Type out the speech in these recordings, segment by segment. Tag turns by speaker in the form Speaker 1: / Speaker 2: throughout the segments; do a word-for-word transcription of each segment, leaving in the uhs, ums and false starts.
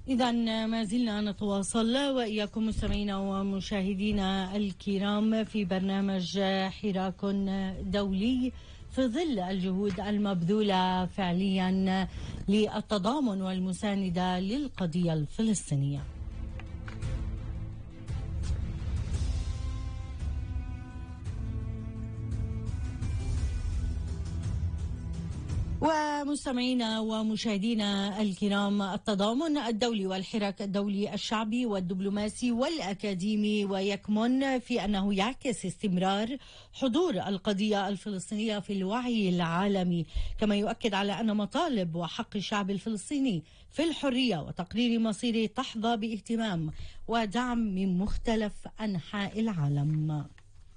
Speaker 1: إذا ما زلنا نتواصل وإياكم مستمعينا ومشاهدينا الكرام في برنامج حراك دولي في ظل الجهود المبذولة فعليا للتضامن والمساندة للقضية الفلسطينية. ومستمعينا ومشاهدينا الكرام، التضامن الدولي والحراك الدولي الشعبي والدبلوماسي والأكاديمي ويكمن في أنه يعكس استمرار حضور القضية الفلسطينية في الوعي العالمي، كما يؤكد على أن مطالب وحق الشعب الفلسطيني في الحرية وتقرير مصيره تحظى باهتمام ودعم من مختلف أنحاء العالم.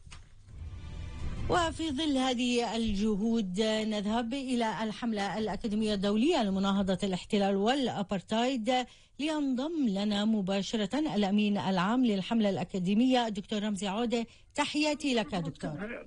Speaker 1: وفي ظل هذه الجهود نذهب إلى الحملة الأكاديمية الدولية لمناهضة الاحتلال والأبرتايد. لينضم لنا مباشرة الأمين العام للحملة الأكاديمية الدكتور رمزي عودة. تحياتي لك دكتور.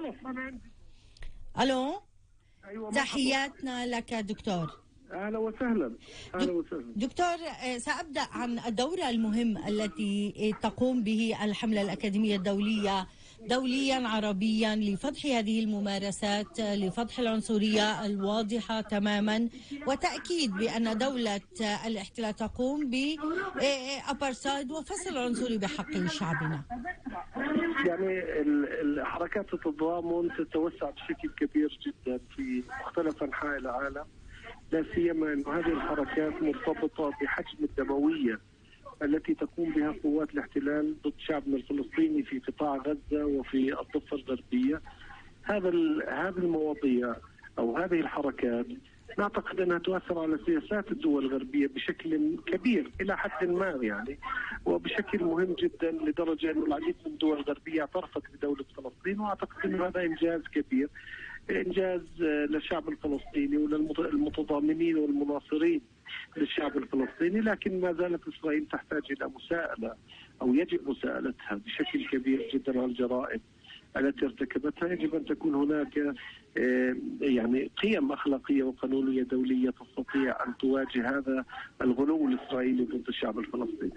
Speaker 1: ألو. أيوة، تحياتنا لك دكتور.
Speaker 2: أهلا وسهلا. أهلا وسهلا
Speaker 1: دكتور. سأبدأ عن الدور المهم التي تقوم به الحملة الأكاديمية الدولية دوليا عربيا لفضح هذه الممارسات، لفضح العنصرية الواضحة تماما، وتأكيد بأن دولة الاحتلال تقوم بأبارتايد وفصل عنصري بحق شعبنا.
Speaker 2: يعني حركات التضامن تتوسع بشكل كبير جدا في مختلف أنحاء العالم، لا سيما أن هذه الحركات مرتبطة بحجم الدموية التي تقوم بها قوات الاحتلال ضد شعبنا الفلسطيني في قطاع غزة وفي الضفة الغربية. هذا هذه المواضيع أو هذه الحركات نعتقد أنها تؤثر على سياسات الدول الغربية بشكل كبير إلى حد ما، يعني وبشكل مهم جدا، لدرجة أن العديد من الدول الغربية اعترفت بدولة فلسطين، وأعتقد أن هذا إنجاز كبير، إنجاز للشعب الفلسطيني وللمتضامنين والمناصرين للشعب الفلسطيني. لكن ما زالت إسرائيل تحتاج إلى مساءلة، أو يجب مساءلتها بشكل كبير جدا عن الجرائم التي ارتكبتها. يجب أن تكون هناك يعني قيم أخلاقية وقانونية دولية تستطيع أن تواجه هذا الغلو الإسرائيلي ضد الشعب الفلسطيني.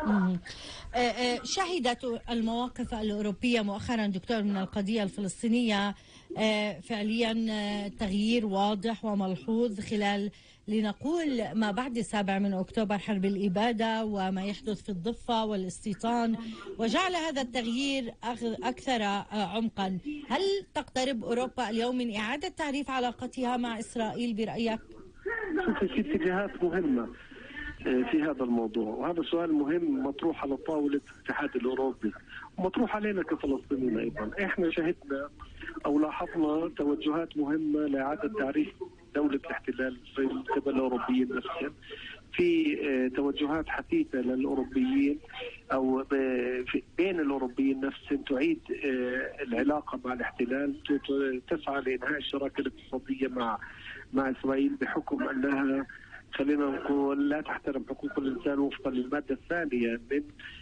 Speaker 1: شهدت المواقف الأوروبية مؤخرا دكتور من القضية الفلسطينية فعليا تغيير واضح وملحوظ خلال لنقول ما بعد السابع من أكتوبر، حرب الإبادة وما يحدث في الضفة والاستيطان، وجعل هذا التغيير أكثر عمقا. هل تقترب أوروبا اليوم من إعادة تعريف علاقتها مع إسرائيل برأيك؟
Speaker 2: في اتجاهات مهمة في هذا الموضوع، وهذا سؤال مهم مطروح على طاولة الاتحاد الأوروبي ومطروح علينا كفلسطينيين أيضا. إحنا شهدنا أو لاحظنا توجهات مهمة لإعادة تعريف دولة الاحتلال الإسرائيلي من قبل الأوروبيين نفسهم، في توجهات حثيثة للأوروبيين أو بين الأوروبيين نفسهم تعيد العلاقة مع الاحتلال، تسعى لإنهاء الشراكة الاقتصادية مع مع إسرائيل بحكم أنها خلينا نقول لا تحترم حقوق الإنسان وفقا للمادة الثانية من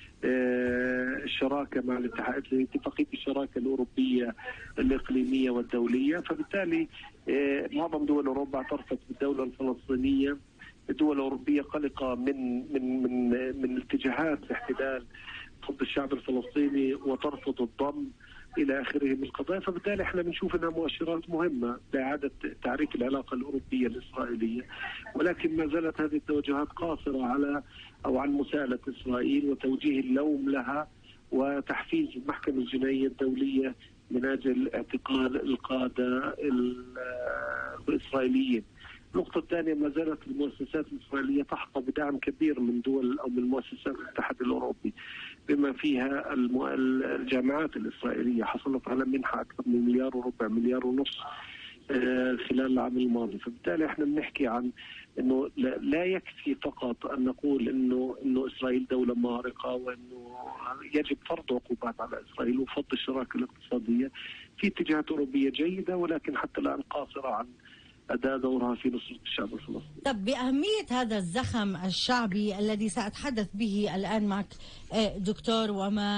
Speaker 2: الشراكة مع الاتحاد، اتفاقية الشراكة الأوروبية الإقليمية والدولية. فبالتالي معظم دول أوروبا اعترفت بالدولة الفلسطينية. الدول الأوروبية قلقة من من من من اتجاهات الاحتلال ضد الشعب الفلسطيني وترفض الضم إلى آخره من القضايا. فبالتالي احنا بنشوف انها مؤشرات مهمة لإعادة تعريف العلاقة الأوروبية الإسرائيلية، ولكن ما زالت هذه التوجهات قاصرة على أو عن مساءلة إسرائيل وتوجيه اللوم لها وتحفيز المحكمة الجنائية الدولية من أجل اعتقال القادة الإسرائيليين. النقطة الثانية، ما زالت المؤسسات الإسرائيلية تحظى بدعم كبير من دول أو من مؤسسات الاتحاد الأوروبي، بما فيها الجامعات الإسرائيلية حصلت على منحة أكثر من مليار وربع مليار ونص خلال العام الماضي. فبالتالي احنا بنحكي عن انه لا يكفي فقط ان نقول انه انه اسرائيل دولة مارقة وانه يجب فرض عقوبات على اسرائيل وفض الشراكة الاقتصادية. في اتجاهات أوروبية جيدة ولكن حتى الآن قاصرة عن أداء دورها في نصرة الشعب الفلسطيني.
Speaker 1: طب بأهمية هذا الزخم الشعبي الذي سأتحدث به الآن معك دكتور، وما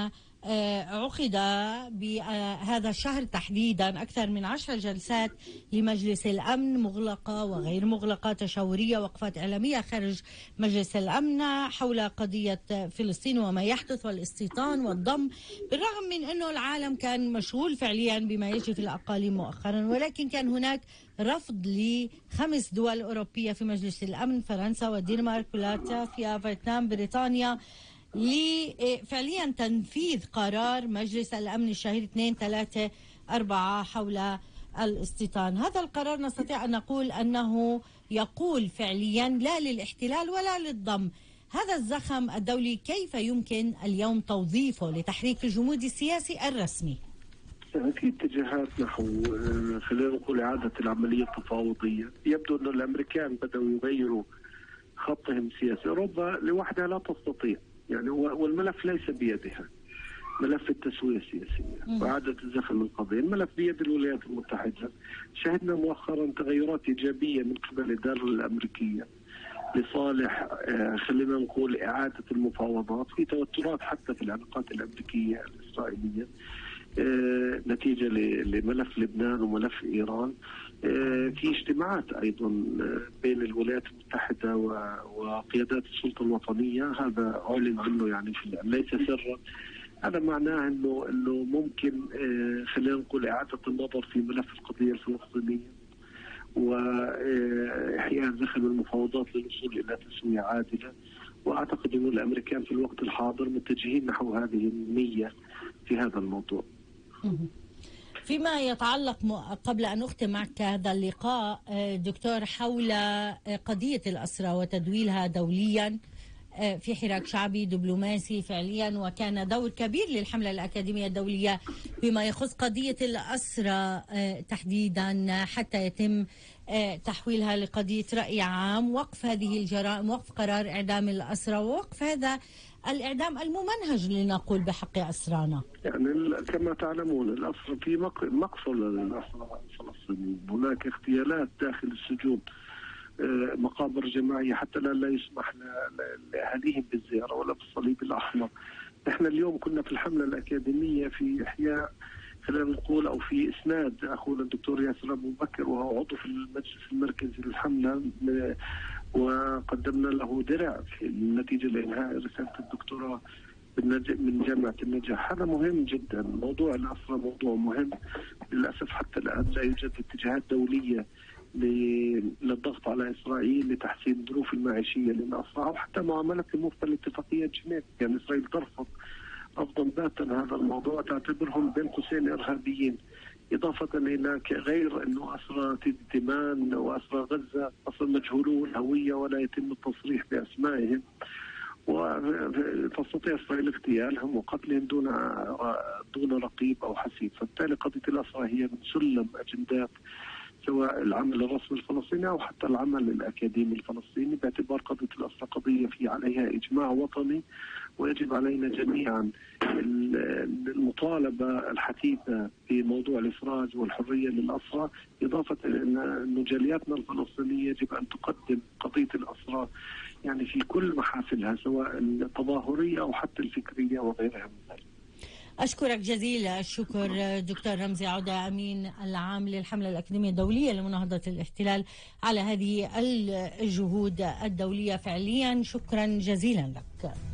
Speaker 1: عقد بهذا الشهر تحديدا أكثر من عشر جلسات لمجلس الأمن، مغلقة وغير مغلقة، تشاورية، وقفات إعلامية خارج مجلس الأمن حول قضية فلسطين وما يحدث والاستيطان والضم، بالرغم من أنه العالم كان مشغول فعليا بما يجري في الأقاليم مؤخرا. ولكن كان هناك رفض لخمس دول أوروبية في مجلس الأمن، فرنسا والدنمارك ولاتفيا فيتنام بريطانيا، لفعليا تنفيذ قرار مجلس الأمن الشهير اثنين ثلاثة أربعة حول الاستيطان. هذا القرار نستطيع أن نقول أنه يقول فعليا لا للاحتلال ولا للضم. هذا الزخم الدولي كيف يمكن اليوم توظيفه لتحريك الجمود السياسي الرسمي؟
Speaker 2: في اتجاهات نحو خلينا نقول إعادة العملية التفاوضية. يبدو أن الأمريكان بدأوا يغيروا خطهم السياسي. أوروبا لوحدها لا تستطيع، يعني والملف ليس بيدها، ملف التسوية السياسية وإعادة الزخم القضية، الملف بيد الولايات المتحدة. شهدنا مؤخرا تغيرات إيجابية من قبل الإدارة الأمريكية لصالح خلينا نقول إعادة المفاوضات، في توترات حتى في العلاقات الأمريكية الإسرائيلية نتيجة لملف لبنان وملف إيران. في اجتماعات أيضا بين الولايات المتحدة وقيادات السلطة الوطنية، هذا أعلن عنه يعني في ليس سرا. هذا معناه أنه أنه ممكن خلينا نقول إعادة النظر في ملف القضية الفلسطينية وإحياء زخم المفاوضات للوصول إلى تسوية عادلة. وأعتقد أن الأمريكان في الوقت الحاضر متجهين نحو هذه النية في هذا الموضوع.
Speaker 1: فيما يتعلق قبل أن أختم معك هذا اللقاء دكتور حول قضية الأسرى وتدويلها دوليا في حراك شعبي دبلوماسي فعليا، وكان دور كبير للحملة الأكاديمية الدولية بما يخص قضية الأسرى تحديدا حتى يتم تحويلها لقضية رأي عام، وقف هذه الجرائم، وقف قرار إعدام الأسرى، ووقف هذا الإعدام الممنهج لنقول بحق أسرانا.
Speaker 2: يعني كما تعلمون الأسرى في مقصل للأسرى الفلسطينيين، هناك اغتيالات داخل السجون، مقابر جماعية حتى لا, لا يسمح لأهاليهم بالزيارة ولا بالصليب الأحمر. نحن اليوم كنا في الحملة الأكاديمية في إحياء خلينا نقول أو في إسناد أخونا الدكتور ياسر أبو بكر، وهو عضو في المجلس المركزي للحملة، وقدمنا له درع في النتيجة لإنهاء رسالة الدكتوراه من جامعة النجاح. هذا مهم جدا، موضوع الأسرى موضوع مهم. للأسف حتى الآن لا يوجد اتجاهات دولية للضغط على إسرائيل لتحسين الظروف المعيشية للأسرى أو حتى معاملتهم وفقا لاتفاقية جنيف. يعني إسرائيل ترفض رفضا باتا هذا الموضوع، تعتبرهم بين قوسين إرهابيين، إضافة إلى غير أنه أسرى تيمان وأسرى غزة أصلا مجهولون الهوية ولا يتم التصريح بأسمائهم، وتستطيع إسرائيل اغتيالهم وقتلهم دون دون رقيب أو حسيب. فبالتالي قضية الأسرى هي من سلم أجندات سواء العمل الرسمي الفلسطيني أو حتى العمل الأكاديمي الفلسطيني، باعتبار قضية الأسرى قضية في عليها إجماع وطني، ويجب علينا جميعا المطالبة الحثيثة في موضوع الإفراج والحرية للأسرى، إضافة إلى أن جالياتنا الفلسطينية يجب أن تقدم قضية الأسرى يعني في كل محافلها سواء التظاهرية أو حتى الفكرية وغيرها من ذلك.
Speaker 1: أشكرك جزيل الشكر دكتور رمزي عودة، أمين العام للحملة الأكاديمية الدولية لمناهضة الاحتلال، على هذه الجهود الدولية فعليا. شكرا جزيلا لك.